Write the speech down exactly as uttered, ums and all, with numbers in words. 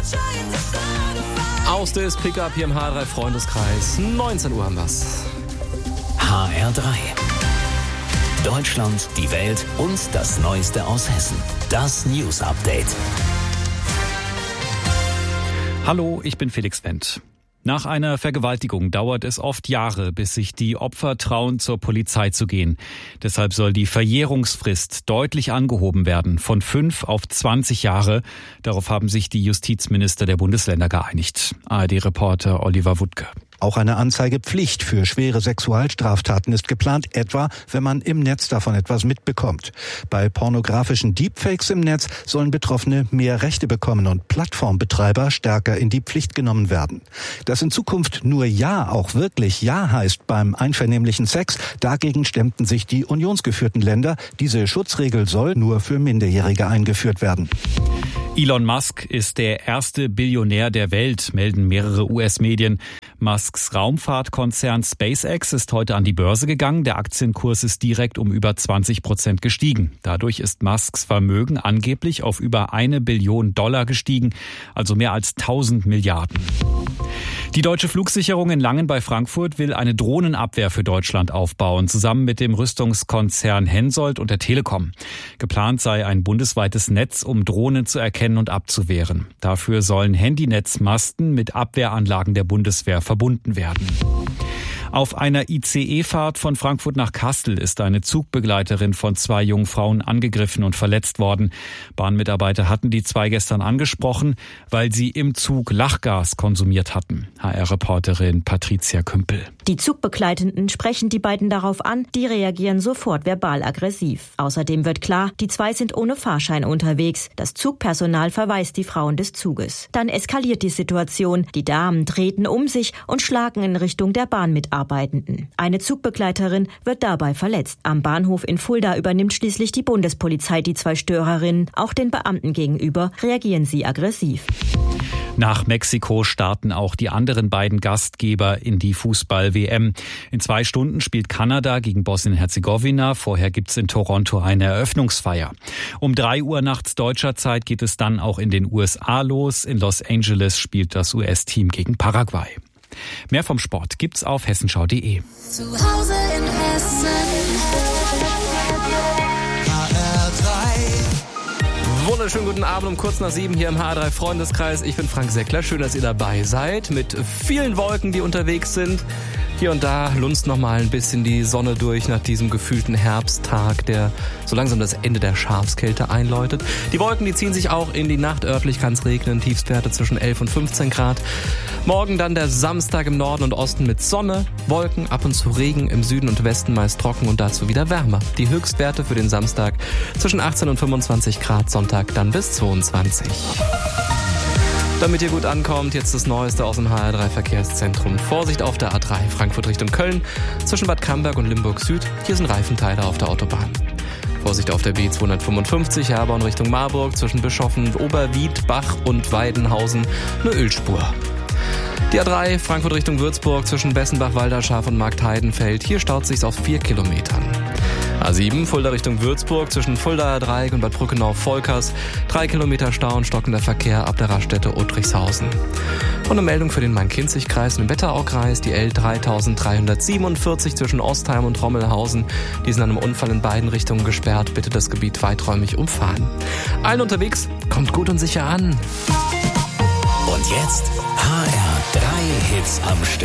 Aus des Pickup hier im H R drei Freundeskreis. neunzehn Uhr haben wir's. H R drei. Deutschland, die Welt und das Neueste aus Hessen. Das News Update. Hallo, ich bin Felix Wendt. Nach einer Vergewaltigung dauert es oft Jahre, bis sich die Opfer trauen, zur Polizei zu gehen. Deshalb soll die Verjährungsfrist deutlich angehoben werden, von fünf auf zwanzig Jahre. Darauf haben sich die Justizminister der Bundesländer geeinigt. A R D-Reporter Oliver Wuttke. Auch eine Anzeigepflicht für schwere Sexualstraftaten ist geplant, etwa wenn man im Netz davon etwas mitbekommt. Bei pornografischen Deepfakes im Netz sollen Betroffene mehr Rechte bekommen und Plattformbetreiber stärker in die Pflicht genommen werden. Dass in Zukunft nur Ja auch wirklich Ja heißt beim einvernehmlichen Sex, dagegen stemmten sich die unionsgeführten Länder. Diese Schutzregel soll nur für Minderjährige eingeführt werden. Elon Musk ist der erste Billionär der Welt, melden mehrere U S-Medien. Musks Raumfahrtkonzern SpaceX ist heute an die Börse gegangen. Der Aktienkurs ist direkt um über zwanzig Prozent gestiegen. Dadurch ist Musks Vermögen angeblich auf über eine Billion Dollar gestiegen, also mehr als tausend Milliarden. Die Deutsche Flugsicherung in Langen bei Frankfurt will eine Drohnenabwehr für Deutschland aufbauen, zusammen mit dem Rüstungskonzern Hensoldt und der Telekom. Geplant sei ein bundesweites Netz, um Drohnen zu erkennen und abzuwehren. Dafür sollen Handynetzmasten mit Abwehranlagen der Bundeswehr verbunden werden. Auf einer I C E-Fahrt von Frankfurt nach Kassel ist eine Zugbegleiterin von zwei jungen Frauen angegriffen und verletzt worden. Bahnmitarbeiter hatten die zwei gestern angesprochen, weil sie im Zug Lachgas konsumiert hatten. H R-Reporterin Patricia Kümpel. Die Zugbegleitenden sprechen die beiden darauf an, die reagieren sofort verbal aggressiv. Außerdem wird klar, die zwei sind ohne Fahrschein unterwegs. Das Zugpersonal verweist die Frauen des Zuges. Dann eskaliert die Situation. Die Damen treten um sich und schlagen in Richtung der Bahnmitarbeitenden. Eine Zugbegleiterin wird dabei verletzt. Am Bahnhof in Fulda übernimmt schließlich die Bundespolizei die zwei Störerinnen. Auch den Beamten gegenüber reagieren sie aggressiv. Nach Mexiko starten auch die anderen beiden Gastgeber in die Fußball-W M. In zwei Stunden spielt Kanada gegen Bosnien-Herzegowina. Vorher gibt's in Toronto eine Eröffnungsfeier. Um drei Uhr nachts deutscher Zeit geht es dann auch in den U S A los. In Los Angeles spielt das U S-Team gegen Paraguay. Mehr vom Sport gibt's auf hessenschau punkt de. Zu Hause in Hessen. H R drei. Wunderschönen guten Abend um kurz nach sieben hier im H R drei Freundeskreis. Ich bin Frank Seckler. Schön, dass ihr dabei seid. Mit vielen Wolken, die unterwegs sind. Hier und da lunzt noch mal ein bisschen die Sonne durch nach diesem gefühlten Herbsttag, der so langsam das Ende der Schafskälte einläutet. Die Wolken, die ziehen sich auch in die Nacht. Örtlich kann es regnen. Tiefstwerte zwischen elf und fünfzehn Grad. Morgen dann der Samstag im Norden und Osten mit Sonne, Wolken, ab und zu Regen, im Süden und Westen meist trocken und dazu wieder wärmer. Die Höchstwerte für den Samstag zwischen achtzehn und fünfundzwanzig Grad, Sonntag dann bis zweiundzwanzig. Damit ihr gut ankommt, jetzt das Neueste aus dem H R drei Verkehrszentrum. Vorsicht auf der A drei, Frankfurt Richtung Köln, zwischen Bad Camberg und Limburg Süd. Hier sind Reifenteile auf der Autobahn. Vorsicht auf der B zweihundertfünfundfünfzig, Herborn Richtung Marburg, zwischen Bischofen, Oberwied, Bach und Weidenhausen, eine Ölspur. Die A drei, Frankfurt Richtung Würzburg, zwischen Bessenbach, Walderschaf und Marktheidenfeld. Hier staut sich's auf vier Kilometern. A sieben, Fulda Richtung Würzburg, zwischen Fuldaer Dreieck und Bad Brückenau-Volkers. Drei Kilometer Stau und stockender Verkehr ab der Raststätte Uttrichshausen. Und eine Meldung für den Main-Kinzig-Kreis im Wetteraukreis. Die L dreitausenddreihundertsiebenundvierzig zwischen Ostheim und Rommelhausen. Die sind an einem Unfall in beiden Richtungen gesperrt. Bitte das Gebiet weiträumig umfahren. Allen unterwegs, kommt gut und sicher an. Und jetzt H R drei Hits am Stück.